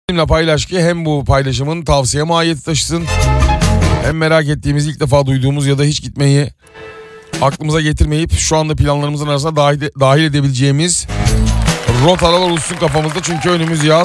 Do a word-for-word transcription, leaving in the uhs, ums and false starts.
Benimle paylaş ki hem bu paylaşımın tavsiye mahiyeti taşısın, hem merak ettiğimiz, ilk defa duyduğumuz ya da hiç gitmeyi aklımıza getirmeyip şu anda planlarımızın arasına dahil, dahil edebileceğimiz rotalar oluşsun kafamızda. Çünkü önümüz yaz.